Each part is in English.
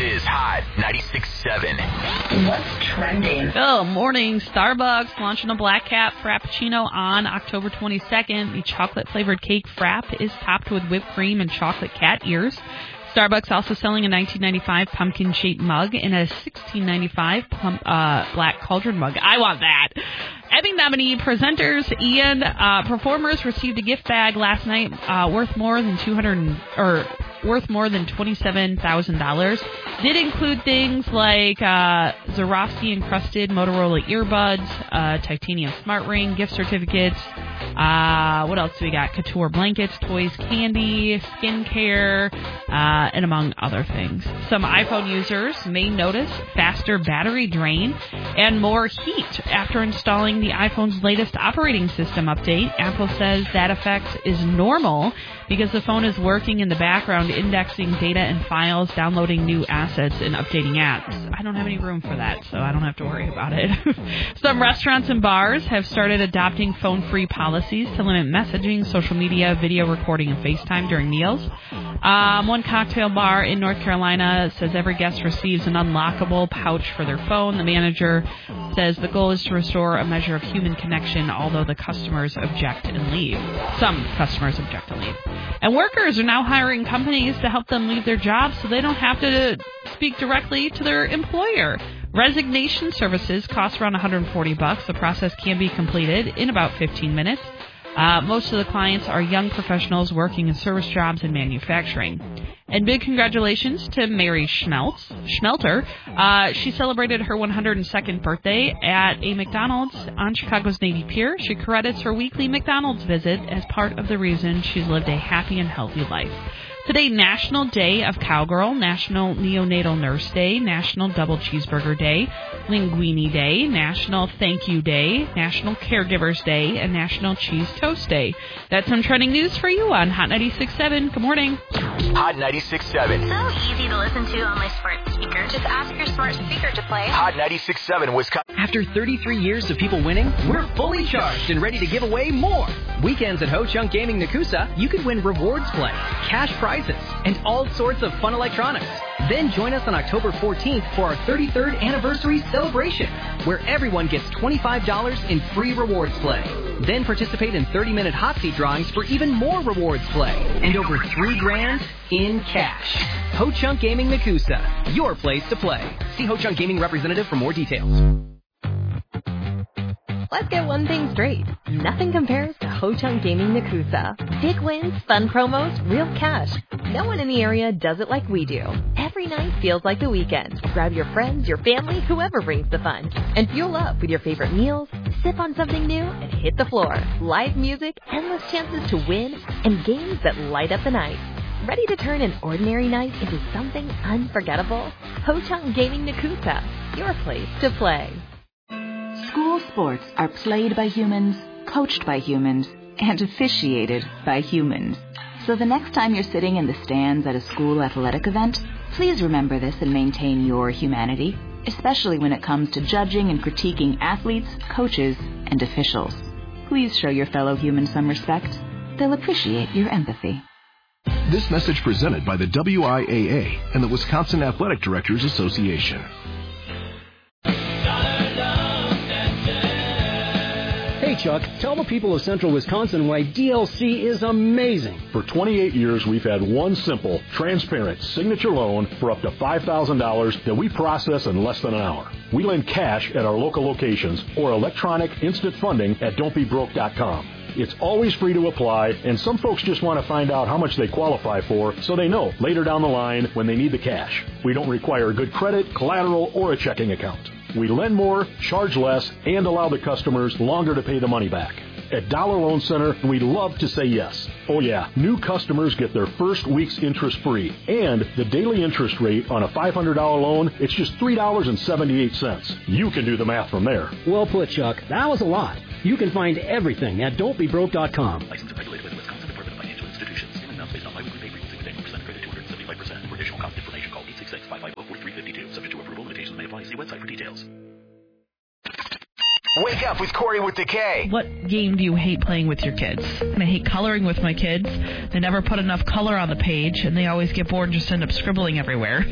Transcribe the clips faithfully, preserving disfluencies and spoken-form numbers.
is Hot ninety-six point seven. What's trending? Oh, morning. Starbucks launching a Black Cat Frappuccino on October twenty-second. The chocolate-flavored cake frap is topped with whipped cream and chocolate cat ears. Starbucks also selling a nineteen ninety-five pumpkin-shaped mug and a sixteen ninety-five pump, uh, black cauldron mug. I want that. Emmy nominee presenters and uh, performers received a gift bag last night uh, worth more than two hundred or worth more than twenty-seven thousand dollars. Did include things like uh, Swarovski encrusted Motorola earbuds, uh, titanium smart ring, gift certificates. Uh, what else do we got? Couture blankets, toys, candy, skincare, uh, and among other things. Some iPhone users may notice faster battery drain and more heat after installing the iPhone's latest operating system update. Apple says that effect is normal because the phone is working in the background, indexing data and files, downloading new assets, and updating apps. I don't have any room for that, so I don't have to worry about it. Some restaurants and bars have started adopting phone-free policies to limit messaging, social media, video recording, and FaceTime during meals. Um, one cocktail bar in North Carolina says every guest receives an unlockable pouch for their phone. The manager says the goal is to restore a measure of human connection, although the customers object and leave. Some customers object and leave. And workers are now hiring companies to help them leave their jobs so they don't have to speak directly to their employer. Resignation services cost around one hundred forty bucks. The process can be completed in about fifteen minutes. Uh, most of the clients are young professionals working in service jobs and manufacturing. And big congratulations to Mary Schmeltz, Schmelter. Uh, she celebrated her one hundred second birthday at a McDonald's on Chicago's Navy Pier. She credits her weekly McDonald's visit as part of the reason she's lived a happy and healthy life. Today, National Day of Cowgirl, National Neonatal Nurse Day, National Double Cheeseburger Day, Linguini Day, National Thank You Day, National Caregivers Day, and National Cheese Toast Day. That's some trending news for you on Hot ninety-six point seven. Good morning. Hot ninety-six point seven. So easy to listen to on my smart speaker. Just ask your smart speaker to play. Hot ninety-six point seven, Wisconsin. After thirty-three years of people winning, we're fully charged and ready to give away more. Weekends at Ho Chunk Gaming Nakusa, you can win rewards play, cash prizes, and all sorts of fun electronics. Then join us on October fourteenth for our thirty-third anniversary celebration, where everyone gets twenty-five dollars in free rewards play. Then participate in thirty-minute hot seat drawings for even more rewards play, and over three grand in cash. Ho Chunk Gaming Nakusa, your place to play. See Ho Chunk Gaming representative for more details. Let's get one thing straight. Nothing compares to Ho Chunk Gaming Nakusa. Big wins, fun promos, real cash. No one in the area does it like we do. Every night feels like the weekend. Grab your friends, your family, whoever brings the fun. And fuel up with your favorite meals, sip on something new, and hit the floor. Live music, endless chances to win, and games that light up the night. Ready to turn an ordinary night into something unforgettable? Ho Chunk Gaming Nakusa, your place to play. School sports are played by humans, coached by humans, and officiated by humans. So the next time you're sitting in the stands at a school athletic event, please remember this and maintain your humanity, especially when it comes to judging and critiquing athletes, coaches, and officials. Please show your fellow humans some respect. They'll appreciate your empathy. This message presented by the W I A A and the Wisconsin Athletic Directors Association. Hey, Chuck, tell the people of Central Wisconsin why D L C is amazing. For twenty-eight years, we've had one simple, transparent signature loan for up to five thousand dollars that we process in less than an hour. We lend cash at our local locations or electronic instant funding at don't be broke dot com. It's always free to apply, and some folks just want to find out how much they qualify for so they know later down the line when they need the cash. We don't require good credit, collateral, or a checking account. We lend more, charge less, and allow the customers longer to pay the money back. At Dollar Loan Center, we love to say yes. Oh yeah, new customers get their first week's interest free. And the daily interest rate on a five hundred dollars loan, it's just three dollars and seventy-eight cents. You can do the math from there. Well put, Chuck. That was a lot. You can find everything at don't be broke dot com. Licensed and regulated by the Wisconsin Department of Financial Institutions. Payment amounts based on biweekly pay frequency with annual percent credit two hundred seventy-five percent. For additional cost information, call eight six six, five five zero, four three five two. Subject to approval, limitations may apply. See website for details. Wake up with Corey with the K. What game do you hate playing with your kids? I hate coloring with my kids. They never put enough color on the page, and they always get bored and just end up scribbling everywhere.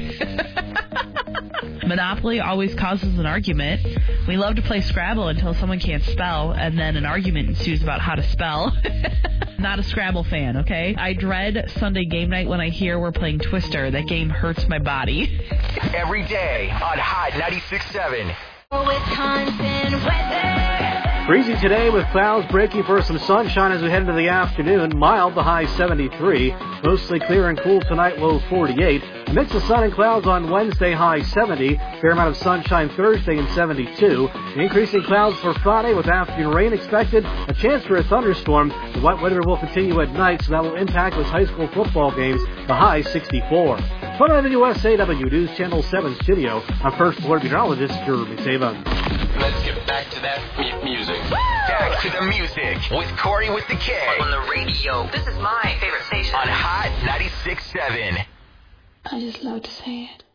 Monopoly always causes an argument. We love to play Scrabble until someone can't spell, and then an argument ensues about how to spell. Not a Scrabble fan, okay? I dread Sunday game night when I hear we're playing Twister. That game hurts my body. Every day on Hot ninety-six point seven. Wisconsin weather. Breezy today with clouds breaking for some sunshine as we head into the afternoon. Mild, the high seventy-three. Mostly clear and cool tonight, low forty-eight. A mix of sun and clouds on Wednesday, high seventy. Fair amount of sunshine Thursday and seventy-two. Increasing clouds for Friday with afternoon rain expected. A chance for a thunderstorm. The wet weather will continue at night, so that will impact those high school football games. The high sixty-four. From the U S A W News Channel seven studio, I'm First Alert Meteorologist Jeremy Saban. Let's get back to that m- music. Back to the music with Corey with the K. On the radio. This is my favorite station. On Hot ninety-six point seven. I just love to say it.